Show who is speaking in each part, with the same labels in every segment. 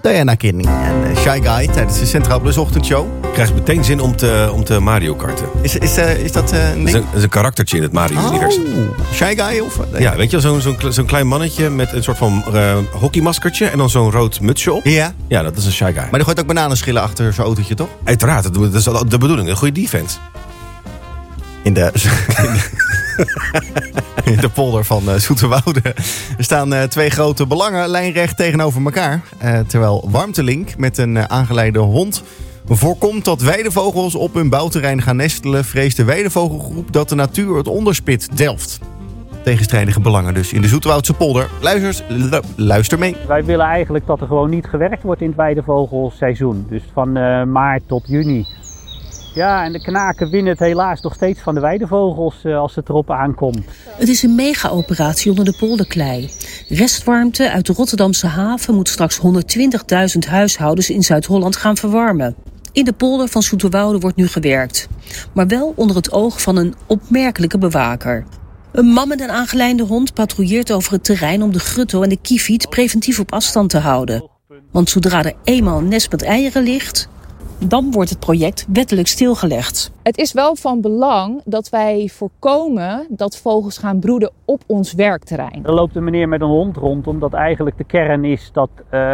Speaker 1: Diana Kinney en Shy Guy tijdens de Centraal Plus ochtendshow.
Speaker 2: Ik krijg meteen zin om te Mario karten.
Speaker 1: Is dat een ding?
Speaker 2: Dat is een karaktertje in het Mario-universum.
Speaker 1: Shy Guy?
Speaker 2: Ja, weet je wel, zo'n klein mannetje met een soort van hockeymaskertje en dan zo'n rood mutsje op.
Speaker 1: Ja.
Speaker 2: Ja, dat is een Shy Guy.
Speaker 1: Maar die gooit ook bananenschillen achter zijn autootje, toch?
Speaker 2: Uiteraard, dat is de bedoeling. Een goede defense.
Speaker 1: In de polder van Zoeterwoude staan twee grote belangen lijnrecht tegenover elkaar. Terwijl Warmtelink met een aangeleide hond voorkomt dat weidevogels op hun bouwterrein gaan nestelen, vreest de weidevogelgroep dat de natuur het onderspit delft. Tegenstrijdige belangen dus in de Zoeterwoudse polder. Luister mee.
Speaker 3: Wij willen eigenlijk dat er gewoon niet gewerkt wordt in het weidevogelseizoen. Dus van maart tot juni. Ja, en de knaken winnen het helaas nog steeds van de weidevogels als het erop aankomt.
Speaker 4: Het is een mega-operatie onder de polderklei. Restwarmte uit de Rotterdamse haven moet straks 120.000 huishoudens in Zuid-Holland gaan verwarmen. In de polder van Zoeterwoude wordt nu gewerkt. Maar wel onder het oog van een opmerkelijke bewaker. Een man met een aangelijnde hond patrouilleert over het terrein om de grutto en de kieviet preventief op afstand te houden. Want zodra er eenmaal een nest met eieren ligt, dan wordt het project wettelijk stilgelegd.
Speaker 5: Het is wel van belang dat wij voorkomen dat vogels gaan broeden op ons werkterrein.
Speaker 3: Er loopt een meneer met een hond rond, omdat eigenlijk de kern is dat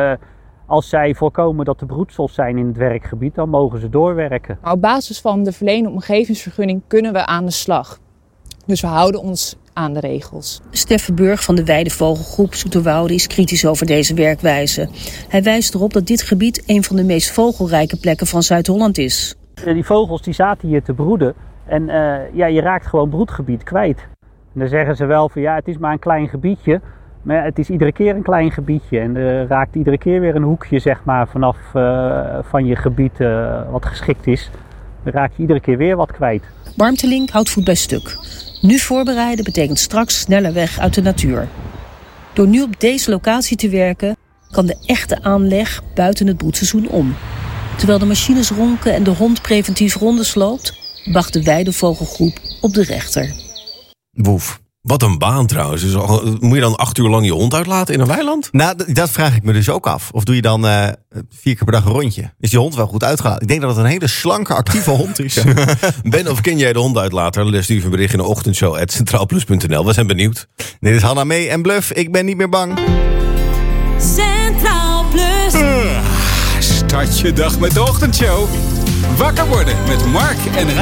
Speaker 3: als zij voorkomen dat er broedsels zijn in het werkgebied, dan mogen ze doorwerken.
Speaker 5: Maar op basis van de verleende omgevingsvergunning kunnen we aan de slag. Dus we houden ons aan de regels.
Speaker 4: Steffen Burg van de weidevogelgroep Zoeterwoude is kritisch over deze werkwijze. Hij wijst erop dat dit gebied een van de meest vogelrijke plekken van Zuid-Holland is.
Speaker 3: Die vogels die zaten hier te broeden en je raakt gewoon broedgebied kwijt. En dan zeggen ze wel van het is maar een klein gebiedje. Maar het is iedere keer een klein gebiedje en er raakt iedere keer weer een hoekje zeg maar, vanaf van je gebied wat geschikt is. Dan raak je iedere keer weer wat kwijt.
Speaker 4: Warmtelink houdt voet bij stuk. Nu voorbereiden betekent straks sneller weg uit de natuur. Door nu op deze locatie te werken, kan de echte aanleg buiten het broedseizoen om. Terwijl de machines ronken en de hond preventief rondes loopt, wacht de weidevogelgroep op de rechter.
Speaker 2: Woef. Wat een baan trouwens. Dus, moet je dan 8 uur lang je hond uitlaten in een weiland?
Speaker 1: Nou, dat vraag ik me dus ook af. Of doe je dan 4 keer per dag een rondje? Is die hond wel goed uitgelaten? Ik denk dat het een hele slanke, actieve hond is.
Speaker 2: Ben, of ken jij de hondenuitlater? Stuur een bericht in de ochtendshow@centraalplus.nl. We zijn benieuwd.
Speaker 1: Dit is Hanna Mee en Bluff. Ik ben niet meer bang.
Speaker 6: Centraal Plus.
Speaker 7: Start je dag met de ochtendshow. Wakker worden met Mark en